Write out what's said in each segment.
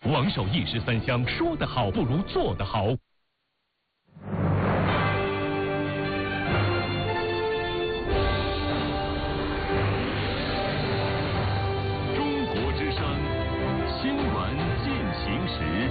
王守一石三香，说得好不如做得好。中国之声新闻进行时。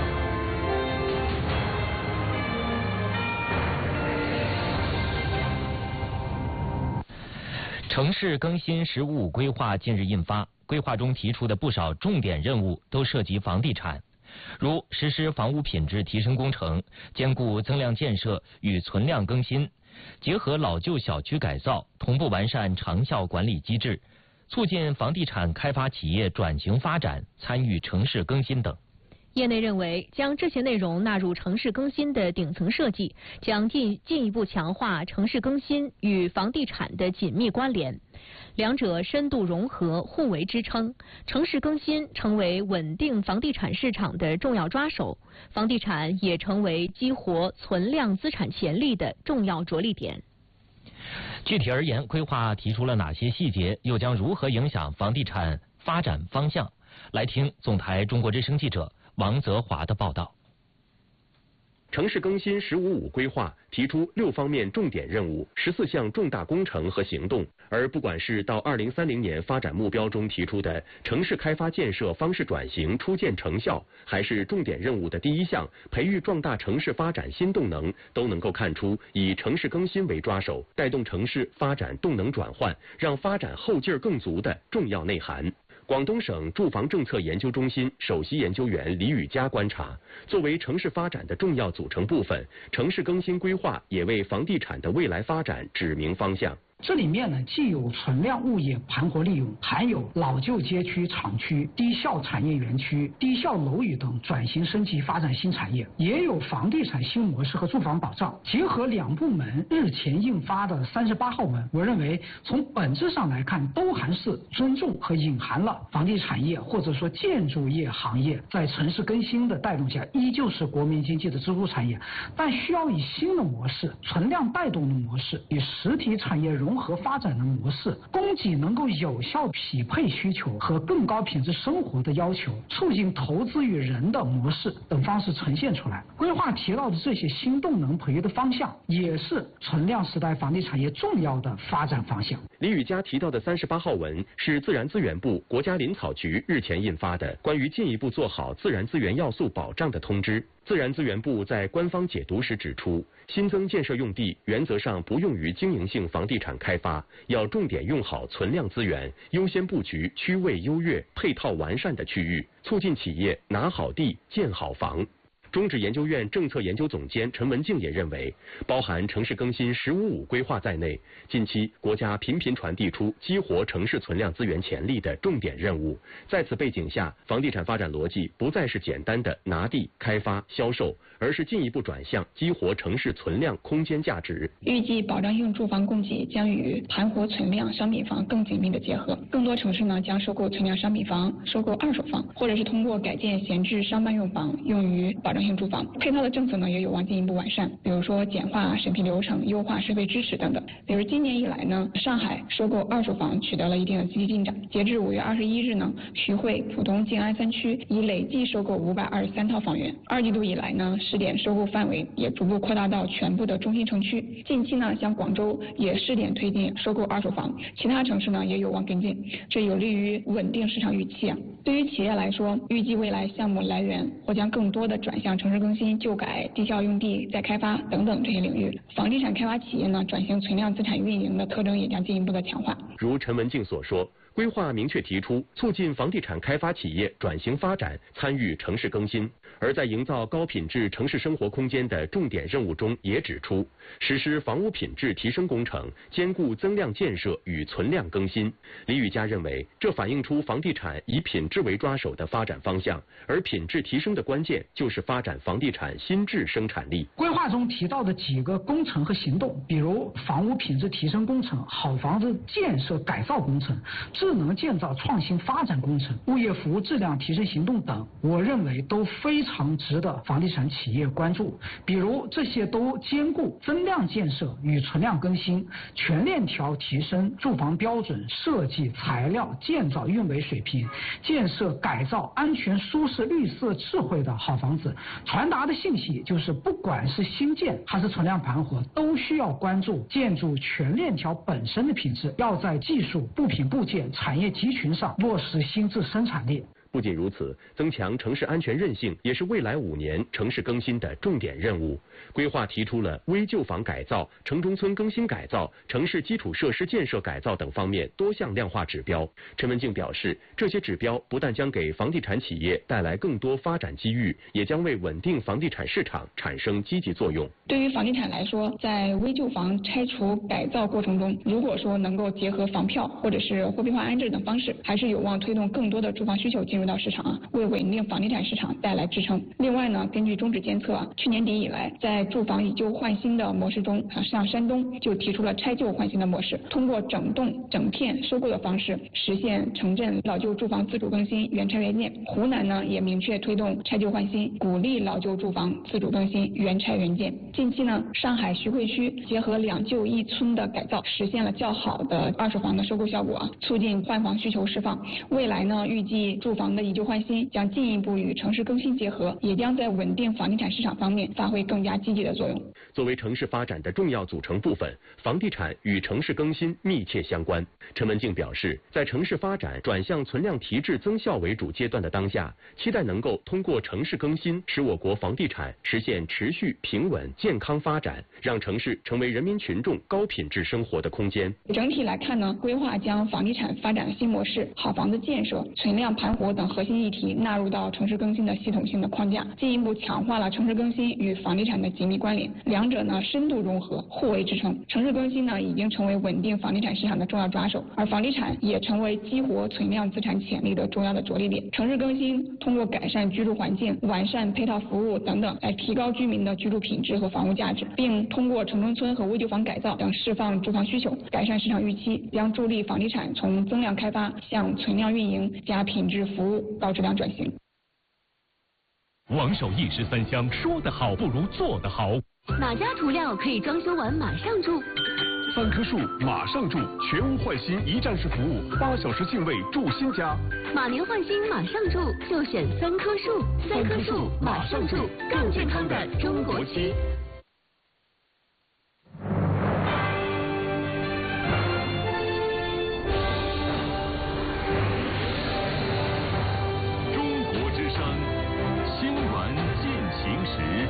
城市更新“十五五”规划近日印发，规划中提出的不少重点任务都涉及房地产，如实施房屋品质提升工程，兼顾增量建设与存量更新，结合老旧小区改造，同步完善长效管理机制，促进房地产开发企业转型发展，参与城市更新等。 业内认为，将这些内容纳入城市更新的顶层设计，将进一步强化城市更新与房地产的紧密关联，两者深度融合，互为支撑。城市更新成为稳定房地产市场的重要抓手，房地产也成为激活存量资产潜力的重要着力点。 具体而言，规划提出了哪些细节，又将如何影响房地产发展方向？来听总台中国之声记者王泽华的报道。 城市更新“十五五”规划提出6方面重点任务、14项重大工程和行动，而不管是到2030年发展目标中提出的城市开发建设方式转型初见成效，还是重点任务的第1项培育壮大城市发展新动能，都能够看出以城市更新为抓手，带动城市发展动能转换，让发展后劲儿更足的重要内涵。广东省住房政策研究中心首席研究员李宇佳观察，作为城市发展的重要组成部分，城市更新规划也为房地产的未来发展指明方向。 这里面呢，既有存量物业盘活利用，还有老旧街区、厂区、低效产业园区、低效楼宇等转型升级发展新产业，也有房地产新模式和住房保障。结合两部门日前印发的38号文，我认为从本质上来看，都还是尊重和隐含了房地产业或者说建筑业行业在城市更新的带动下，依旧是国民经济的支柱产业，但需要以新的模式、存量带动的模式，与实体产业融合发展的模式，供给能够有效匹配需求和更高品质生活的要求，促进投资与人的模式等方式呈现出来。规划提到的这些新动能培育的方向，也是存量时代房地产业重要的发展方向。 李宇佳提到的38号文是自然资源部、国家林草局日前印发的关于进一步做好自然资源要素保障的通知。自然资源部在官方解读时指出，新增建设用地原则上不用于经营性房地产开发，要重点用好存量资源，优先布局区位优越、配套完善的区域，促进企业拿好地、建好房。中指研究院政策研究总监陈文静也认为，包含城市更新“十五五”规划在内，近期国家频频传递出激活城市存量资源潜力的重点任务。在此背景下，房地产发展逻辑不再是简单的拿地、开发、销售，而是进一步转向激活城市存量空间价值。 预计保障性住房供给将与盘活存量商品房更紧密的结合，更多城市呢将收购存量商品房、收购二手房，或者是通过改建闲置商办用房用于保障性住房。配套的政策呢也有望进一步完善，比如说简化审批流程、优化设备支持等等。比如今年以来呢，上海收购二手房取得了一定的积极进展。截至5月21日呢，徐汇、浦东、静安3区已累计收购523套房源。2季度以来呢，试点收购范围也逐步扩大到全部的中心城区。近期呢，像广州也试点推进收购二手房，其他城市呢也有望跟进，这有利于稳定市场预期啊。对于企业来说，预计未来项目来源或将更多的转向城市更新、旧改、低效用地再开发等等这些领域。房地产开发企业呢，转型存量资产运营的特征也将进一步的强化。 如陈文静所说，规划明确提出促进房地产开发企业转型发展，参与城市更新。而在营造高品质城市生活空间的重点任务中也指出，实施房屋品质提升工程，兼顾增量建设与存量更新。李宇佳认为，这反映出房地产以品质为抓手的发展方向，而品质提升的关键就是发展房地产新质生产力。 规划中提到的几个工程和行动，比如房屋品质提升工程、好房子建设改造工程、 智能建造创新发展工程、物业服务质量提升行动等，我认为都非常值得房地产企业关注。比如这些都兼顾增量建设与存量更新，全链条提升住房标准、设计、材料、建造、运维水平，建设改造安全、舒适、绿色、智慧的好房子。传达的信息就是，不管是新建还是存量盘活，都需要关注建筑全链条本身的品质，要在技术、部品部件、产业集群上落实新质生产力。 不仅如此，增强城市安全韧性也是未来5年城市更新的重点任务。规划提出了危旧房改造、城中村更新改造、城市基础设施建设改造等方面多项量化指标。陈文静表示，这些指标不但将给房地产企业带来更多发展机遇，也将为稳定房地产市场产生积极作用。 对于房地产来说，在危旧房拆除改造过程中，如果说能够结合房票或者是货币化安置等方式，还是有望推动更多的住房需求进入到市场，为稳定房地产市场带来支撑。另外呢，根据中指监测，去年底以来，在住房以旧换新的模式中，像山东就提出了拆旧换新的模式，通过整栋整片收购的方式，实现城镇老旧住房自主更新、原拆原建。湖南呢也明确推动拆旧换新，鼓励老旧住房自主更新、原拆原建。近期呢，上海徐汇区结合2旧1村的改造，实现了较好的二手房的收购效果，促进换房需求释放。未来呢，预计住房的以旧换新将进一步与城市更新结合，也将在稳定房地产市场方面发挥更加积极的作用。 作为城市发展的重要组成部分，房地产与城市更新密切相关。陈文静表示，在城市发展转向存量提质增效为主阶段的当下，期待能够通过城市更新，使我国房地产实现持续平稳健康发展，让城市成为人民群众高品质生活的空间。 整体来看呢，规划将房地产发展新模式、好房子建设、存量盘活等核心议题纳入到城市更新的系统性的框架，进一步强化了城市更新与房地产的紧密关联，两者呢深度融合，互为支撑。城市更新呢已经成为稳定房地产市场的重要抓手，而房地产也成为激活存量资产潜力的重要的着力点。城市更新通过改善居住环境、完善配套服务等等，来提高居民的居住品质和房屋价值，并通过城中村和危旧房改造等释放住房需求，改善市场预期，将助力房地产从增量开发向存量运营加品质服务高质量转型。 王守义13香，说得好不如做得好。 哪家涂料可以装修完马上住 ？3棵树马上住，全屋换新一站式服务，8小时净位住新家。 马年换新马上住，就选3棵树，3棵树马上住，更健康的中国区。 中国之声，新闻进行时。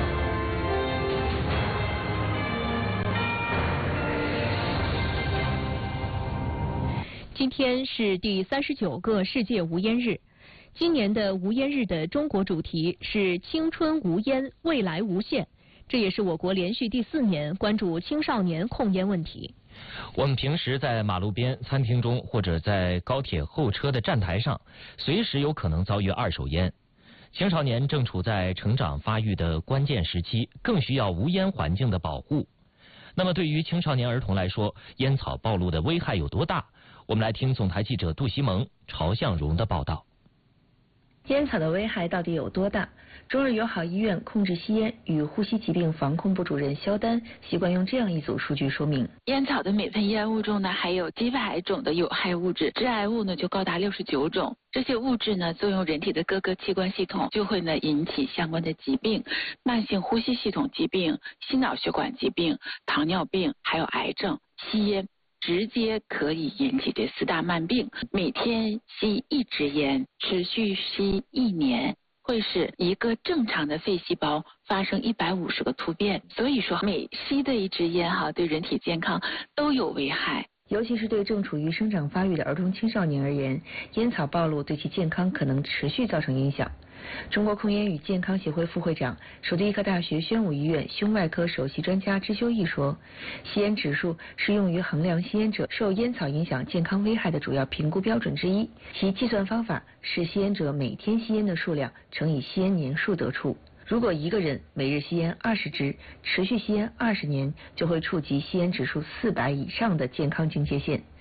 今天是第39个世界无烟日。今年的无烟日的中国主题是青春无烟，未来无限。这也是我国连续第4年关注青少年控烟问题。 我们平时在马路边、餐厅中，或者在高铁候车的站台上，随时有可能遭遇二手烟。青少年正处在成长发育的关键时期，更需要无烟环境的保护。那么对于青少年儿童来说，烟草暴露的危害有多大？我们来听总台记者杜西蒙、曹向荣的报道。 烟草的危害到底有多大？中日友好医院控制吸烟与呼吸疾病防控部主任肖丹习惯用这样一组数据说明： 烟草的每份烟雾中呢，含有几百种的有害物质，致癌物呢就高达69种。这些物质呢，作用人体的各个器官系统，就会呢引起相关的疾病，慢性呼吸系统疾病、心脑血管疾病、糖尿病，还有癌症。吸烟直接可以引起这4大慢病。每天吸1支烟，持续吸1年，会使一个正常的肺细胞发生150个突变。所以说，每吸的1支烟对人体健康都有危害。 尤其是对正处于生长发育的儿童青少年而言，烟草暴露对其健康可能持续造成影响。中国控烟与健康协会副会长、首都医科大学宣武医院胸外科首席专家支修义说，吸烟指数是用于衡量吸烟者受烟草影响健康危害的主要评估标准之一，其计算方法是吸烟者每天吸烟的数量乘以吸烟年数得出。如果一个人每日吸烟20支，持续吸烟20年，就会触及吸烟指数400以上的健康警戒线。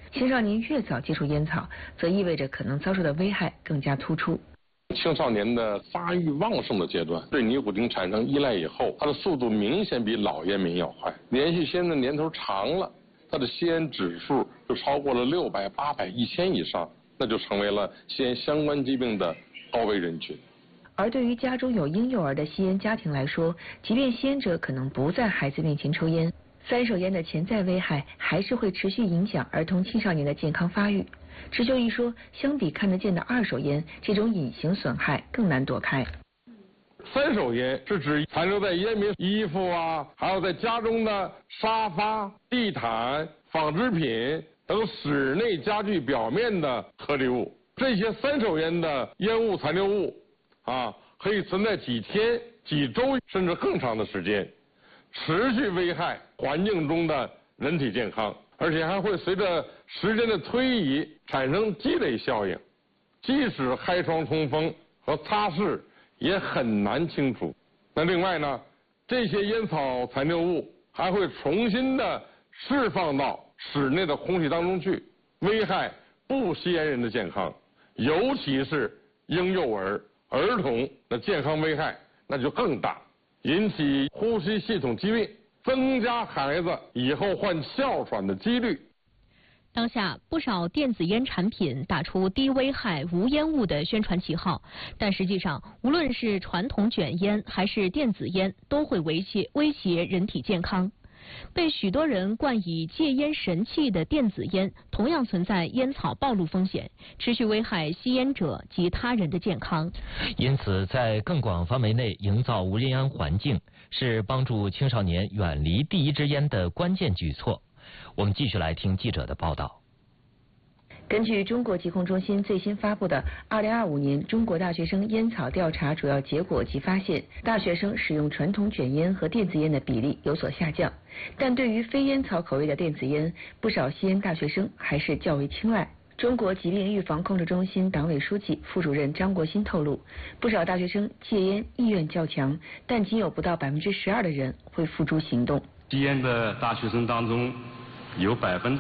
青少年越早接触烟草，则意味着可能遭受的危害更加突出。 青少年的发育旺盛的阶段，对尼古丁产生依赖以后，它的速度明显比老烟民要快。连续吸烟的年头长了，它的吸烟指数就超过了600、800、1000以上，那就成为了吸烟相关疾病的高危人群。 而对于家中有婴幼儿的吸烟家庭来说，即便吸烟者可能不在孩子面前抽烟，三手烟的潜在危害还是会持续影响儿童青少年的健康发育。池秀一说，相比看得见的二手烟，这种隐形损害更难躲开。 三手烟是指残留在烟民衣服还有在家中的沙发、地毯、纺织品等室内家具表面的颗粒物。这些三手烟的烟雾残留物可以存在几天、几周甚至更长的时间，持续危害环境中的人体健康，而且还会随着时间的推移产生积累效应，即使开窗通风和擦拭也很难清除。那另外呢，这些烟草残留物还会重新的释放到室内的空气当中去，危害不吸烟人的健康，尤其是婴幼儿、儿童的健康危害那就更大，引起呼吸系统疾病，增加孩子以后患哮喘的几率。 当下不少电子烟产品打出低危害无烟雾的宣传旗号，但实际上无论是传统卷烟还是电子烟，都会威胁人体健康。被许多人冠以戒烟神器的电子烟，同样存在烟草暴露风险，持续危害吸烟者及他人的健康。 因此，在更广范围内营造无烟环境，是帮助青少年远离第一支烟的关键举措。我们继续来听记者的报道。 根据中国疾控中心最新发布的2025年中国大学生烟草调查主要结果及发现，大学生使用传统卷烟和电子烟的比例有所下降，但对于非烟草口味的电子烟，不少吸烟大学生还是较为青睐。中国疾病预防控制中心党委书记、副主任张国新透露，不少大学生戒烟意愿较强，但仅有不到12%的人会付诸行动。 吸烟的大学生当中，有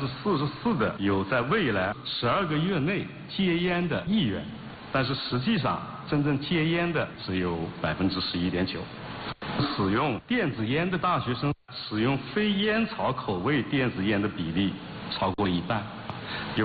44%的有在未来12个月内戒烟的意愿，但是实际上真正戒烟的只有11.9%。使用电子烟的大学生使用非烟草口味电子烟的比例超过一半，有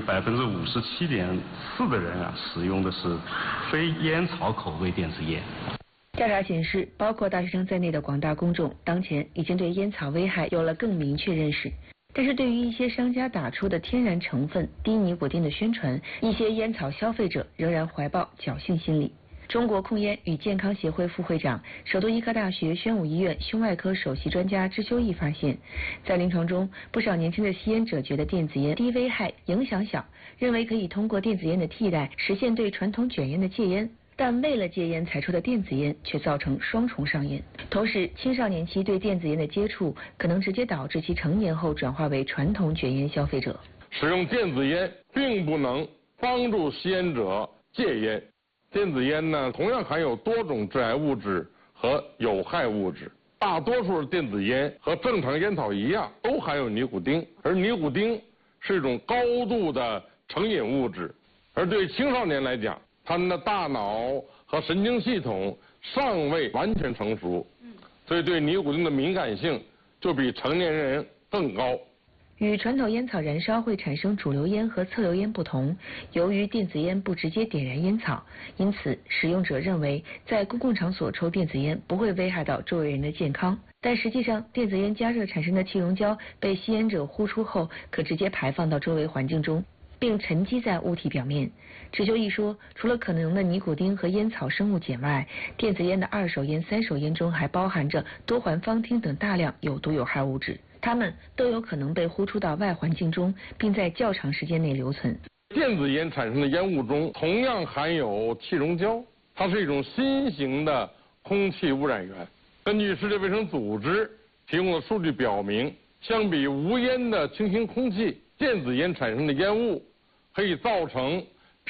57.4%的人使用的是非烟草口味电子烟。 调查显示，包括大学生在内的广大公众当前已经对烟草危害有了更明确认识。但是对于一些商家打出的天然成分、低尼古丁的宣传，一些烟草消费者仍然怀抱侥幸心理。中国控烟与健康协会副会长、首都医科大学宣武医院胸外科首席专家支修义发现，在临床中，不少年轻的吸烟者觉得电子烟低危害、影响小，认为可以通过电子烟的替代实现对传统卷烟的戒烟。但为了戒烟才抽的电子烟却造成双重上瘾。同时，青少年期对电子烟的接触可能直接导致其成年后转化为传统卷烟消费者。 使用电子烟并不能帮助吸烟者戒烟。电子烟呢，同样含有多种致癌物质和有害物质。大多数电子烟和正常烟草一样，都含有尼古丁，而尼古丁是一种高度的成瘾物质，而对青少年来讲，他们的大脑和神经系统尚未完全成熟，所以对尼古丁的敏感性就比成年人更高。 与传统烟草燃烧会产生主流烟和侧流烟不同，由于电子烟不直接点燃烟草，因此使用者认为在公共场所抽电子烟不会危害到周围人的健康。但实际上，电子烟加热产生的气溶胶被吸烟者呼出后，可直接排放到周围环境中，并沉积在物体表面。支修义说，除了可能的尼古丁和烟草生物碱外，电子烟的二手烟、三手烟中还包含着多环芳烃等大量有毒有害物质，它们都有可能被呼出到外环境中，并在较长时间内留存。 电子烟产生的烟雾中同样含有气溶胶，它是一种新型的空气污染源。根据世界卫生组织提供的数据表明，相比无烟的清新空气，电子烟产生的烟雾可以造成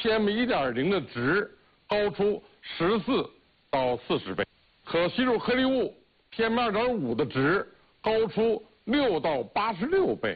PM1.0 的值高出14到40倍，可吸入颗粒物 PM2.5 的值高出6到86倍。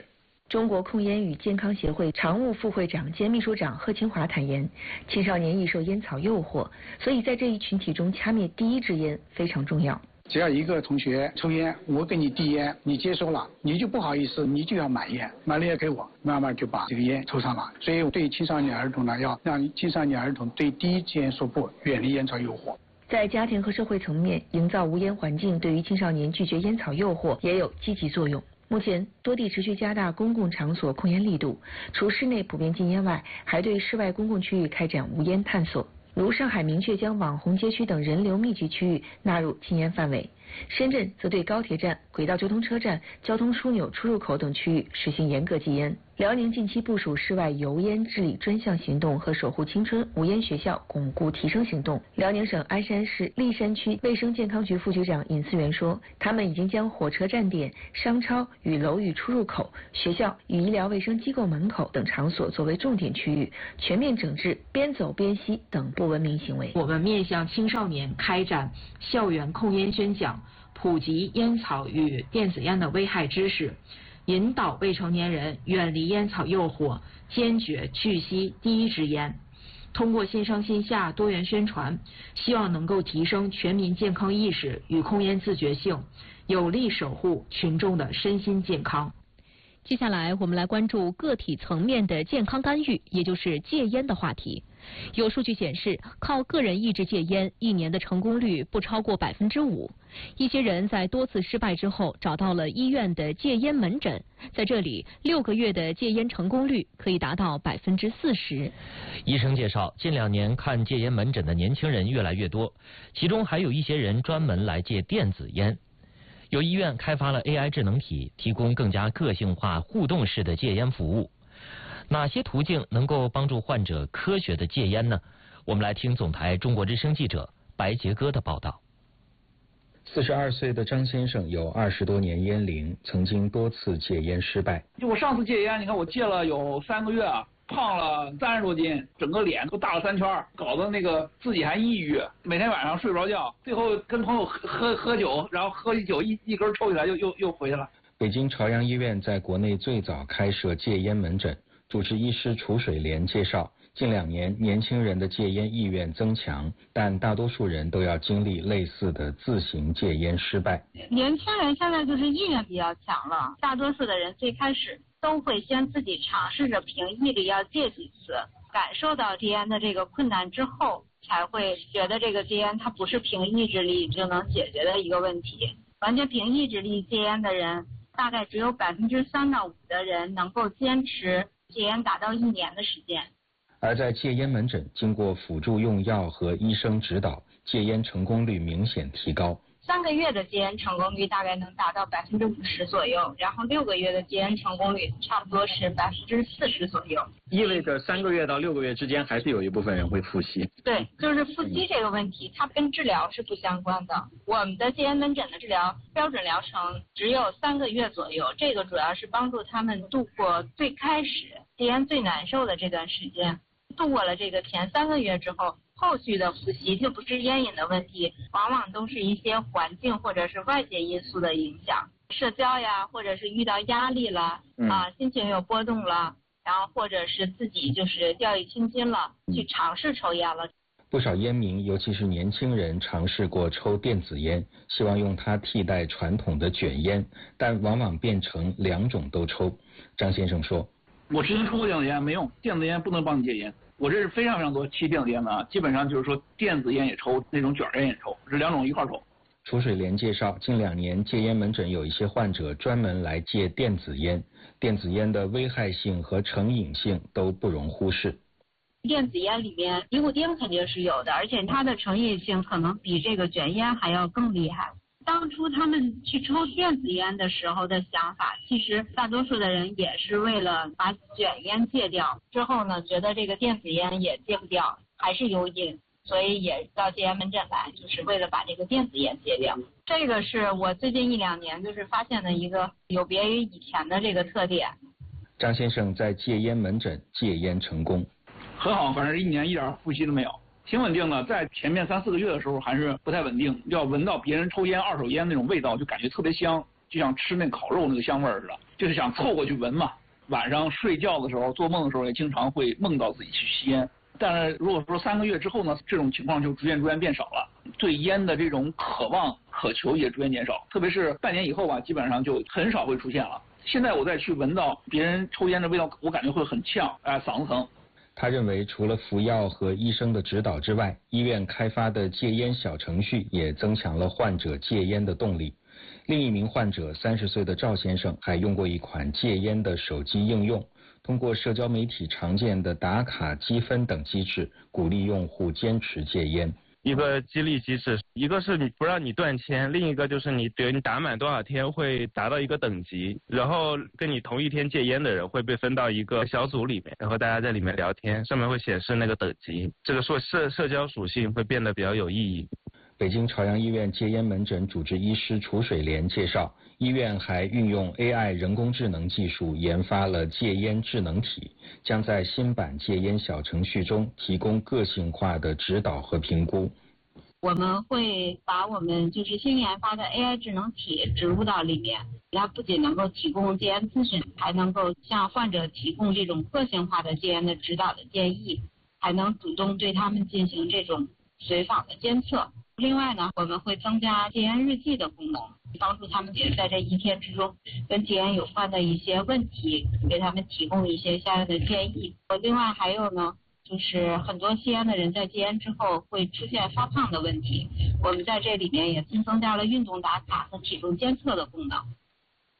中国控烟与健康协会常务副会长兼秘书长贺清华坦言，青少年易受烟草诱惑，所以在这一群体中掐灭第一支烟非常重要。 只要一个同学抽烟，我给你递烟，你接收了，你就不好意思，你就要买烟，买了烟给我，慢慢就把这个烟抽上了。所以对青少年儿童呢，要让青少年儿童对第一支烟说不，远离烟草诱惑。 在家庭和社会层面营造无烟环境，对于青少年拒绝烟草诱惑也有积极作用。目前，多地持续加大公共场所控烟力度，除室内普遍禁烟外，还对室外公共区域开展无烟探索。如上海明确将网红街区等人流密集区域纳入禁烟范围，深圳则对高铁站、轨道交通车站、交通枢纽出入口等区域实行严格禁烟。辽宁近期部署室外油烟治理专项行动和守护青春无烟学校巩固提升行动。辽宁省鞍山市历山区卫生健康局副局长尹思源说，他们已经将火车站点、商超与楼宇出入口、学校与医疗卫生机构门口等场所作为重点区域，全面整治边走边吸等不文明行为。 我们面向青少年开展校园控烟宣讲，普及烟草与电子烟的危害知识，引导未成年人远离烟草诱惑，坚决拒吸第一支烟。通过线上线下多元宣传，希望能够提升全民健康意识与控烟自觉性，有力守护群众的身心健康。 接下来我们来关注个体层面的健康干预，也就是戒烟的话题。有数据显示，靠个人意志戒烟，1年的成功率不超过5%。一些人在多次失败之后，找到了医院的戒烟门诊，在这里6个月的戒烟成功率可以达到40%。 医生介绍，近2年看戒烟门诊的年轻人越来越多，其中还有一些人专门来戒电子烟。有医院开发了 AI 智能体，提供更加个性化、互动式的戒烟服务。哪些途径能够帮助患者科学的戒烟呢？我们来听总台中国之声记者白杰哥的报道。 42岁的张先生有20多年烟龄，曾经多次戒烟失败。 就我上次戒烟，你看我戒了有3个月啊，胖了30多斤，整个脸都大了3圈，搞得那个自己还抑郁，每天晚上睡不着觉，最后跟朋友喝酒，然后喝酒一根抽起来又回去了。 北京朝阳医院在国内最早开设戒烟门诊。主治医师楚水莲介绍，近2年年轻人的戒烟意愿增强，但大多数人都要经历类似的自行戒烟失败。 年轻人现在就是意愿比较强了，大多数的人最开始都会先自己尝试着凭毅力要戒几次，感受到戒烟的这个困难之后，才会觉得这个戒烟它不是凭意志力就能解决的一个问题。完全凭意志力戒烟的人，大概只有3%到5%的人能够坚持戒烟达到1年的时间。 而在戒烟门诊，经过辅助用药和医生指导，戒烟成功率明显提高。 3个月的戒烟成功率大概能达到50%左右，然后6个月的戒烟成功率差不多是40%左右。 意味着3个月到6个月之间，还是有一部分人会复吸。 对，就是复吸这个问题，它跟治疗是不相关的。我们的戒烟门诊的治疗标准疗程只有3个月左右，这个主要是帮助他们度过最开始戒烟最难受的这段时间。度过了这个前3个月之后，后续的复吸就不是烟瘾的问题，往往都是一些环境或者是外界因素的影响，社交呀，或者是遇到压力了心情有波动了，然后或者是自己就是掉以轻心了，去尝试抽烟了。 不少烟民，尤其是年轻人，尝试过抽电子烟，希望用它替代传统的卷烟，但往往变成2种都抽。张先生说， 我之前抽过电子烟没用，电子烟不能帮你戒烟。我认识非常非常多吸电子烟的啊，基本上就是说电子烟也抽，那种卷烟也抽，这2种一块抽。 楚水莲介绍，近2年戒烟门诊有一些患者专门来戒电子烟，电子烟的危害性和成瘾性都不容忽视。 电子烟里面尼古丁肯定是有的，而且它的成瘾性可能比这个卷烟还要更厉害。当初他们去抽电子烟的时候的想法，其实大多数的人也是为了把卷烟戒掉，之后呢觉得这个电子烟也戒不掉，还是有瘾，所以也到戒烟门诊来，就是为了把这个电子烟戒掉。这个是我最近1、2年就是发现的一个有别于以前的这个特点。 张先生在戒烟门诊戒烟成功， 很好，反正1年一点复吸都没有，挺稳定的。在前面3、4个月的时候还是不太稳定，要闻到别人抽烟二手烟那种味道，就感觉特别香，就像吃那烤肉那个香味似的，就是想凑过去闻嘛。 晚上睡觉的时候、做梦的时候也经常会梦到自己去吸烟。但是如果说3个月之后呢，这种情况就逐渐变少了，对烟的这种渴望、渴求也逐渐减少，特别是半年以后吧，基本上就很少会出现了。现在我再去闻到别人抽烟的味道，我感觉会很呛，嗓子疼。 他认为，除了服药和医生的指导之外，医院开发的戒烟小程序也增强了患者戒烟的动力。另一名患者30岁的赵先生还用过一款戒烟的手机应用，通过社交媒体常见的打卡积分等机制，鼓励用户坚持戒烟。 一个激励机制，一个是你不让你断签，另一个就是你比如你打满多少天会达到一个等级，然后跟你同一天戒烟的人会被分到一个小组里面，然后大家在里面聊天，上面会显示那个等级，这个说社交属性会变得比较有意义。 北京朝阳医院戒烟门诊主治医师楚水莲介绍，医院还运用 AI 人工智能技术研发了戒烟智能体，将在新版戒烟小程序中提供个性化的指导和评估。 我们会把我们新研发的 AI 智能体植入到里面，它不仅能够提供戒烟咨询，还能够向患者提供这种个性化的戒烟的指导的建议，还能主动对他们进行这种随访的监测。另外呢，我们会增加戒烟日记的功能，帮助他们在这1天之中跟戒烟有关的一些问题，给他们提供一些相应的建议。另外还有呢，就是很多吸烟的人在戒烟之后会出现发胖的问题，我们在这里面也新增加了运动打卡和体重监测的功能，